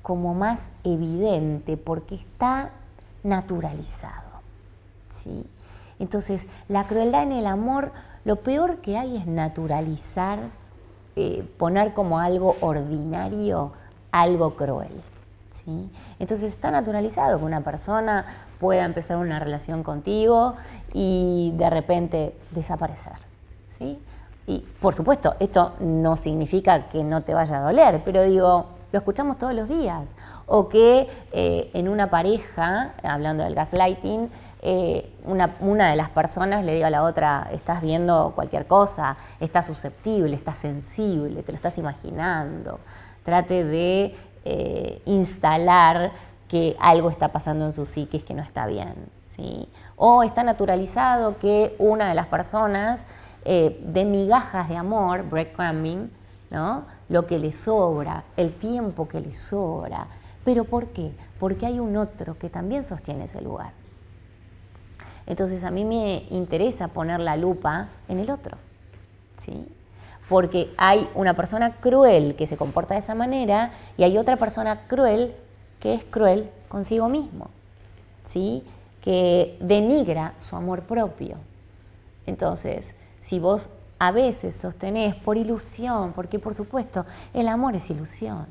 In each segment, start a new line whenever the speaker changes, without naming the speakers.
como más evidente porque está naturalizado, ¿sí? Entonces, la crueldad en el amor, lo peor que hay es naturalizar, poner como algo ordinario algo cruel, ¿sí? Entonces está naturalizado que una persona pueda empezar una relación contigo y de repente desaparecer, ¿sí? Y por supuesto, esto no significa que no te vaya a doler, pero digo, lo escuchamos todos los días. O que en una pareja, hablando del gaslighting, una de las personas le diga a la otra, estás viendo cualquier cosa, estás susceptible, estás sensible, te lo estás imaginando. Trate de instalar que algo está pasando en su psiquis que no está bien, ¿sí? O está naturalizado que una de las personas de migajas de amor, breadcrumbing, ¿no? Lo que le sobra, el tiempo que le sobra. ¿Pero por qué? Porque hay un otro que también sostiene ese lugar. Entonces a mí me interesa poner la lupa en el otro, ¿sí? Porque hay una persona cruel que se comporta de esa manera y hay otra persona cruel que es cruel consigo mismo, ¿sí? Que denigra su amor propio. Entonces, si vos a veces sostenés por ilusión, porque por supuesto el amor es ilusión,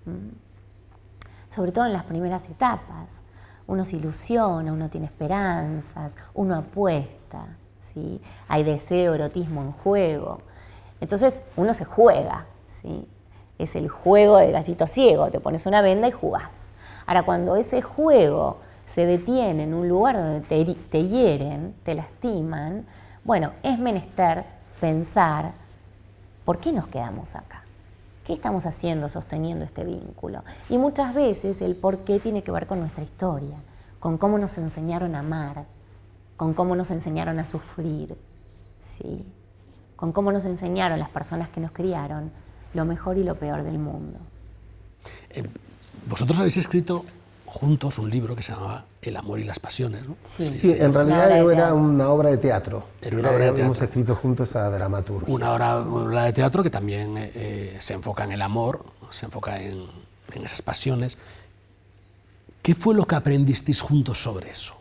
sobre todo en las primeras etapas, uno se ilusiona, uno tiene esperanzas, uno apuesta, ¿sí? Hay deseo, erotismo en juego. Entonces uno se juega, ¿sí? Es el juego del gallito ciego, te pones una venda y jugás. Ahora, cuando ese juego se detiene en un lugar donde te hieren, te lastiman, bueno, es menester pensar, ¿por qué nos quedamos acá? ¿Qué estamos haciendo sosteniendo este vínculo? Y muchas veces el por qué tiene que ver con nuestra historia, con cómo nos enseñaron a amar, con cómo nos enseñaron a sufrir, ¿sí? Con cómo nos enseñaron las personas que nos criaron lo mejor y lo peor del mundo.
Vosotros habéis escrito juntos un libro que se llamaba El amor y las pasiones, ¿no?
Sí, en realidad era una obra de teatro.
Era una obra de teatro.
Hemos escrito juntos a dramaturgia.
Una obra de teatro que también se enfoca en el amor, se enfoca en esas pasiones. ¿Qué fue lo que aprendisteis juntos sobre eso?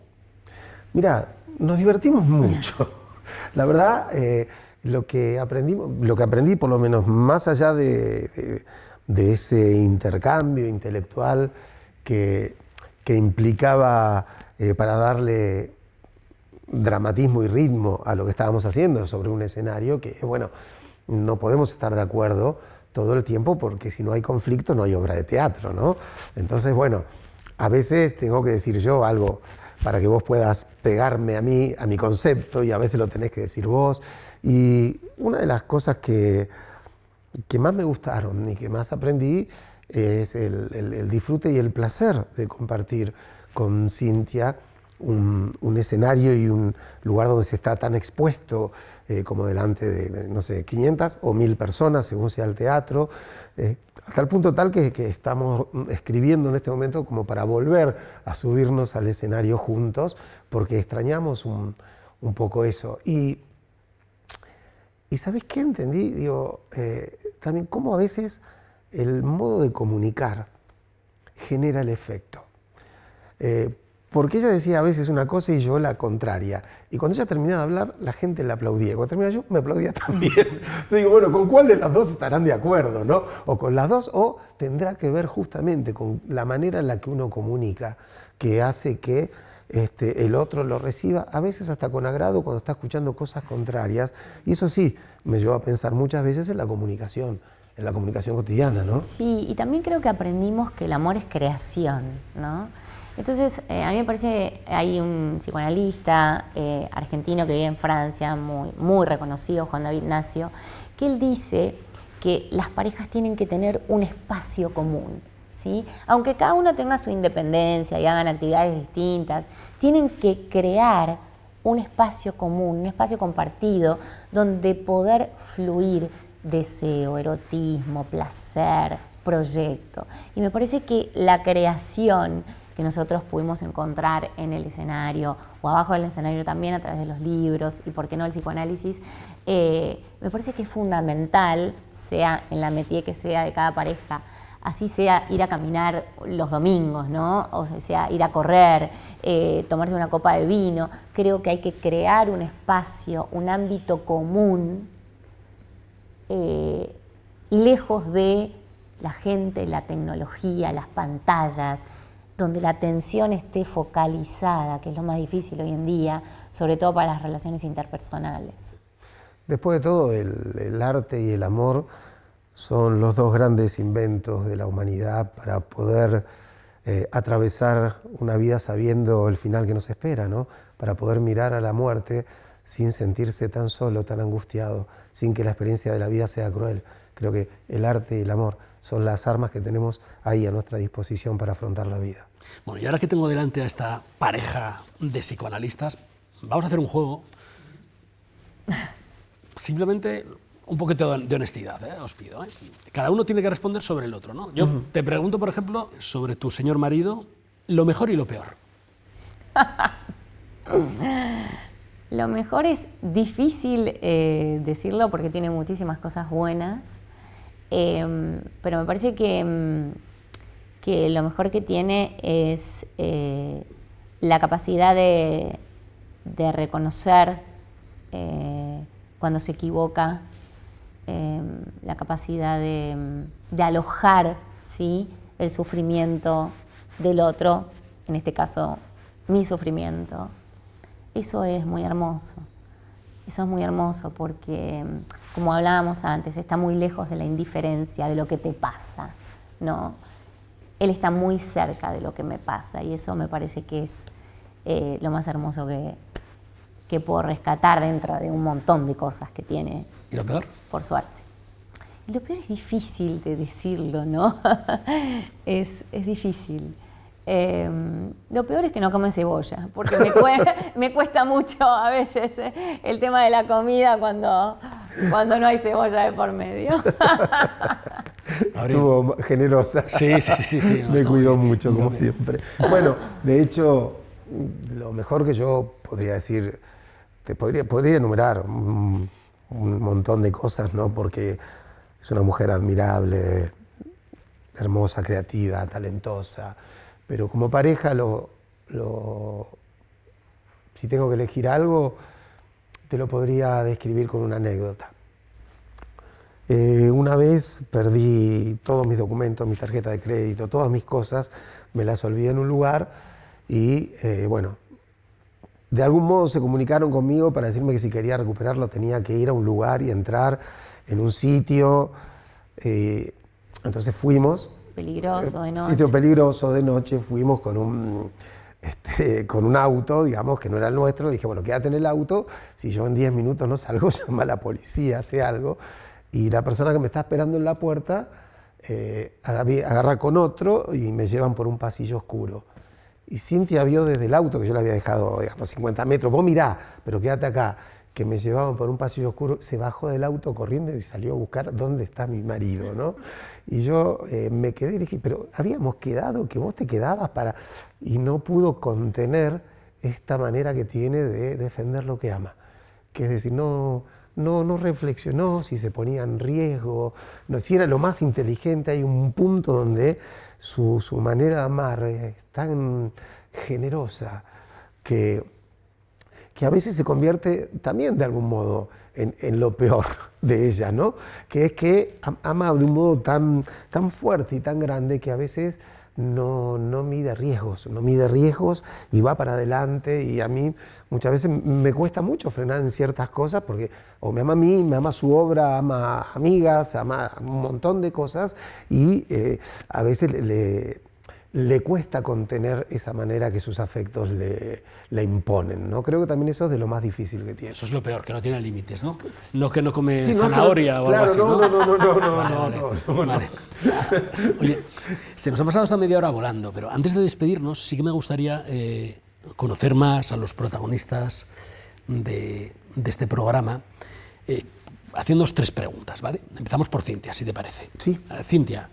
Mira, nos divertimos mucho. La verdad, lo que aprendí, por lo menos más allá de ese intercambio intelectual que implicaba para darle dramatismo y ritmo a lo que estábamos haciendo sobre un escenario que, bueno, no podemos estar de acuerdo todo el tiempo porque si no hay conflicto no hay obra de teatro, ¿no? Entonces, bueno, a veces tengo que decir yo algo para que vos puedas pegarme a mí, a mi concepto, y a veces lo tenés que decir vos. Y una de las cosas que más me gustaron y que más aprendí es el disfrute y el placer de compartir con Cintia un escenario y un lugar donde se está tan expuesto como delante de, no sé, 500 o 1000 personas, según sea el teatro, hasta el punto tal que estamos escribiendo en este momento como para volver a subirnos al escenario juntos, porque extrañamos un poco eso. Y ¿sabes qué entendí? Digo, también cómo a veces el modo de comunicar genera el efecto. Porque ella decía a veces una cosa y yo la contraria. Y cuando ella terminaba de hablar, la gente le aplaudía. Cuando terminaba yo, me aplaudía también. Entonces digo, bueno, ¿con cuál de las dos estarán de acuerdo, no? O con las dos, o tendrá que ver justamente con la manera en la que uno comunica, que hace que el otro lo reciba, a veces hasta con agrado cuando está escuchando cosas contrarias. Y eso sí, me llevó a pensar muchas veces en la comunicación cotidiana, ¿no?
Sí, y también creo que aprendimos que el amor es creación, ¿no? Entonces, a mí me parece, hay un psicoanalista argentino que vive en Francia, muy, muy reconocido, Juan David Nacio, que él dice que las parejas tienen que tener un espacio común, ¿sí? Aunque cada uno tenga su independencia y hagan actividades distintas, tienen que crear un espacio común, un espacio compartido, donde poder fluir deseo, erotismo, placer, proyecto. Y me parece que la creación que nosotros pudimos encontrar en el escenario o abajo del escenario también a través de los libros y por qué no el psicoanálisis, me parece que es fundamental, sea en la métier que sea de cada pareja, así sea ir a caminar los domingos, ¿no? O sea, ir a correr, tomarse una copa de vino. Creo que hay que crear un espacio, un ámbito común, lejos de la gente, la tecnología, las pantallas, donde la atención esté focalizada, que es lo más difícil hoy en día, sobre todo para las relaciones interpersonales.
Después de todo, el arte y el amor son los dos grandes inventos de la humanidad para poder atravesar una vida sabiendo el final que nos espera, ¿no? Para poder mirar a la muerte sin sentirse tan solo, tan angustiado, sin que la experiencia de la vida sea cruel. Creo que el arte y el amor son las armas que tenemos ahí a nuestra disposición para afrontar la vida.
Bueno, y ahora que tengo delante a esta pareja de psicoanalistas, vamos a hacer un juego. Simplemente un poquito de honestidad, os pido. Cada uno tiene que responder sobre el otro, ¿no? Yo te pregunto, por ejemplo, sobre tu señor marido, lo mejor y lo peor.
Lo mejor es difícil decirlo porque tiene muchísimas cosas buenas, pero me parece que lo mejor que tiene es la capacidad de reconocer cuando se equivoca, la capacidad de alojar, ¿sí?, el sufrimiento del otro, en este caso mi sufrimiento. Eso es muy hermoso. Eso es muy hermoso porque, como hablábamos antes, está muy lejos de la indiferencia, de lo que te pasa, ¿no? Él está muy cerca de lo que me pasa y eso me parece que es lo más hermoso que puedo rescatar dentro de un montón de cosas que tiene.
¿Y lo peor?
Por suerte. Y lo peor es difícil de decirlo, ¿no? es difícil. Lo peor es que no come cebolla, porque me cuesta mucho a veces el tema de la comida cuando no hay cebolla de por medio.
Estuvo generosa.
Sí. No,
me cuidó mucho, como siempre. Bueno, de hecho, lo mejor que yo podría decir, podría enumerar un montón de cosas, ¿no? Porque es una mujer admirable, hermosa, creativa, talentosa. Pero como pareja, si tengo que elegir algo, te lo podría describir con una anécdota. Una vez perdí todos mis documentos, mi tarjeta de crédito, todas mis cosas, me las olvidé en un lugar y, bueno, de algún modo se comunicaron conmigo para decirme que si quería recuperarlo tenía que ir a un lugar y entrar en un sitio. Entonces fuimos.
Peligroso de noche.
Sitio peligroso de noche, fuimos con un auto, digamos, que no era el nuestro. Le dije, bueno, quédate en el auto, si yo en 10 minutos no salgo, llama a la policía, hace algo. Y la persona que me está esperando en la puerta agarra con otro y me llevan por un pasillo oscuro. Y Cintia vio desde el auto, que yo le había dejado, digamos, 50 metros, vos mirá, pero quédate acá, que me llevaban por un pasillo oscuro, se bajó del auto corriendo y salió a buscar dónde está mi marido, ¿no? Y yo me quedé y dije, pero habíamos quedado que vos te quedabas para... Y no pudo contener esta manera que tiene de defender lo que ama. Que es decir, no reflexionó si se ponía en riesgo, no, si era lo más inteligente. Hay un punto donde su manera de amar es tan generosa que a veces se convierte también de algún modo en lo peor de ella, ¿no? Que es que ama de un modo tan fuerte y tan grande que a veces no mide riesgos y va para adelante, y a mí muchas veces me cuesta mucho frenar en ciertas cosas porque o me ama a mí, me ama su obra, ama amigas, ama un montón de cosas y a veces le cuesta contener esa manera que sus afectos le imponen, ¿no? Creo que también eso es de lo más difícil que tiene.
Eso es lo peor, que no tiene límites, ¿no? No que no come
Sí,
zanahoria o algo así, ¿no?
No.
Vale. Oye, se nos ha pasado esta media hora volando, pero antes de despedirnos sí que me gustaría conocer más a los protagonistas de este programa, haciéndonos 3 preguntas, ¿vale? Empezamos por Cintia, si te parece.
Sí.
Cintia,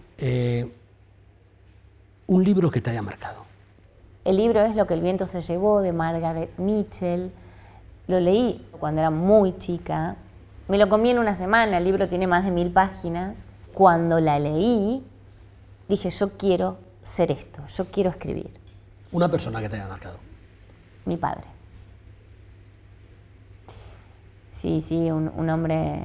un libro que te haya marcado.
El libro es Lo que el viento se llevó, de Margaret Mitchell. Lo leí cuando era muy chica. Me lo comí en una semana, el libro tiene más de 1000 páginas. Cuando la leí, dije, yo quiero ser esto, yo quiero escribir.
Una persona que te haya marcado.
Mi padre. Sí, un hombre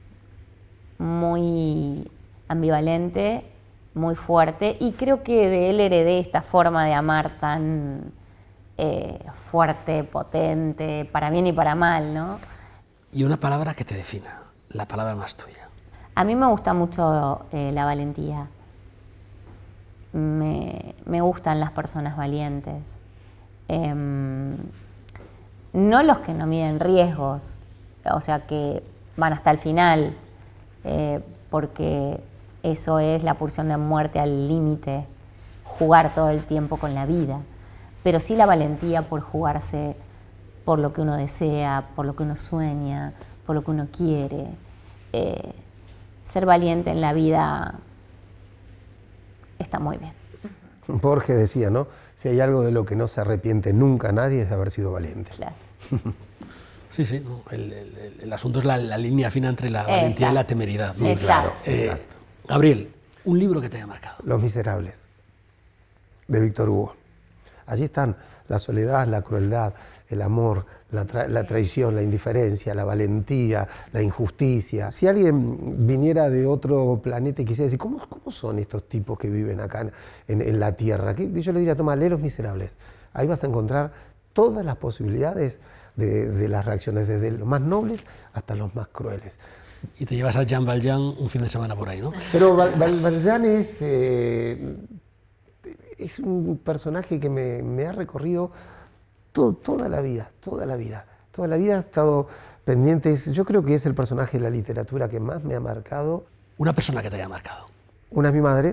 muy ambivalente, muy fuerte, y creo que de él heredé esta forma de amar tan fuerte, potente, para bien y para mal, ¿no?
Y una palabra que te defina, la palabra más tuya.
A mí me gusta mucho la valentía. Me gustan las personas valientes. No los que no miden riesgos, o sea, que van hasta el final, porque eso es la pulsión de muerte al límite, jugar todo el tiempo con la vida, pero sí la valentía por jugarse por lo que uno desea, por lo que uno sueña, por lo que uno quiere. Ser valiente en la vida está muy bien.
Borges decía, ¿no? Si hay algo de lo que no se arrepiente nunca nadie es de haber sido valiente.
Claro.
Sí, sí, no, el asunto es la línea fina entre la valentía y la temeridad, ¿no?
Exacto.
Exacto.
Gabriel, un libro que te haya marcado.
Los Miserables, de Víctor Hugo. Allí están la soledad, la crueldad, el amor, la traición, la indiferencia, la valentía, la injusticia. Si alguien viniera de otro planeta y quisiera decir, ¿cómo son estos tipos que viven acá en la Tierra? Yo le diría, toma, lee Los Miserables. Ahí vas a encontrar todas las posibilidades de las reacciones, desde los más nobles hasta los más crueles.
Y te llevas a Jean Valjean un fin de semana por ahí, ¿no?
Pero Valjean es un personaje que me ha recorrido toda la vida. Toda la vida ha estado pendiente. Yo creo que es el personaje de la literatura que más me ha marcado.
Una persona que te haya marcado.
Una es mi madre,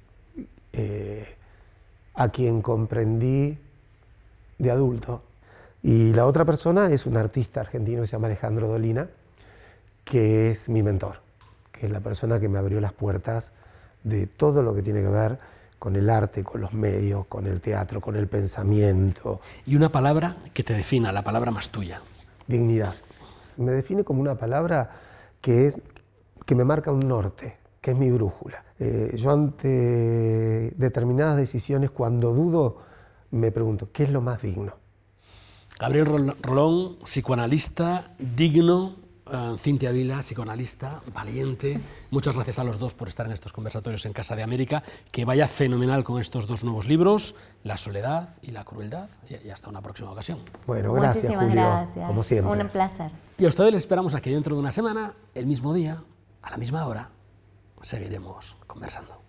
a quien comprendí de adulto. Y la otra persona es un artista argentino que se llama Alejandro Dolina, que es mi mentor, que es la persona que me abrió las puertas de todo lo que tiene que ver con el arte, con los medios, con el teatro, con el pensamiento.
Y una palabra que te defina, la palabra más tuya.
Dignidad. Me define como una palabra que me marca un norte, que es mi brújula. Yo ante determinadas decisiones, cuando dudo, me pregunto, ¿qué es lo más digno?
Gabriel Rolón, psicoanalista, digno. Cintia Vila, psicoanalista, valiente. Muchas gracias a los dos por estar en estos conversatorios en Casa de América. Que vaya fenomenal con estos dos nuevos libros, La soledad y la crueldad. Y hasta una próxima ocasión.
Bueno, gracias,
Muchísimas
Julio,
gracias.
como siempre.
Un placer.
Y a ustedes les esperamos aquí dentro de una semana, el mismo día, a la misma hora, seguiremos conversando.